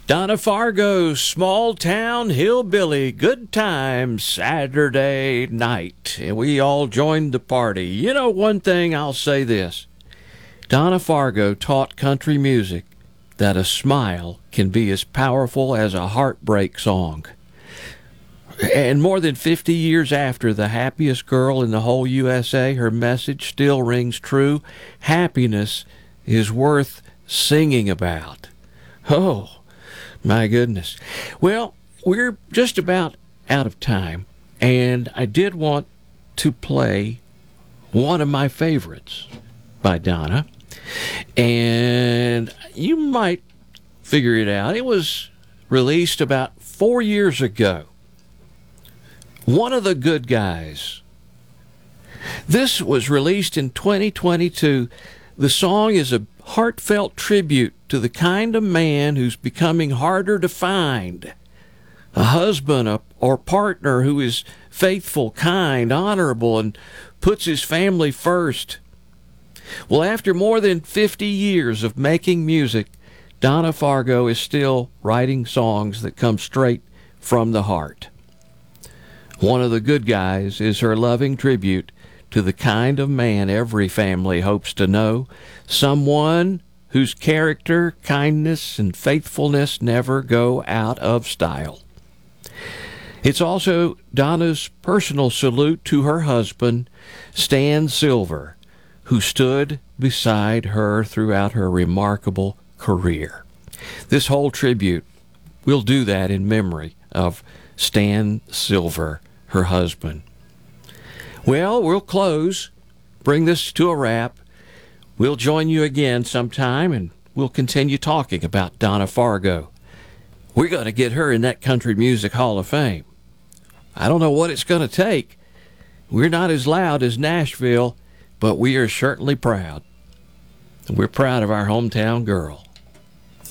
Donna Fargo, Small Town Hillbilly, good time Saturday night. And we all joined the party. You know, one thing I'll say this. Donna Fargo taught country music that a smile can be as powerful as a heartbreak song. And more than 50 years after the happiest girl in the whole USA, her message still rings true. Happiness is worth singing about. Oh, my goodness. Well, we're just about out of time, and I did want to play one of my favorites by Donna, and you might figure it out. It was released about 4 years ago. One of the Good Guys. This was released in 2022. The song is a heartfelt tribute to the kind of man who's becoming harder to find. A husband or partner who is faithful, kind, honorable, and puts his family first. Well, after more than 50 years of making music, Donna Fargo is still writing songs that come straight from the heart. One of the Good Guys is her loving tribute to the kind of man every family hopes to know, someone whose character, kindness, and faithfulness never go out of style. It's also Donna's personal salute to her husband, Stan Silver, who stood beside her throughout her remarkable career. This whole tribute, we'll do that in memory of Stan Silver, her husband. Well, we'll close, bring this to a wrap. We'll join you again sometime, and we'll continue talking about Donna Fargo. We're going to get her in that Country Music Hall of Fame. I don't know what it's going to take. We're not as loud as Nashville, but we are certainly proud. We're proud of our hometown girl.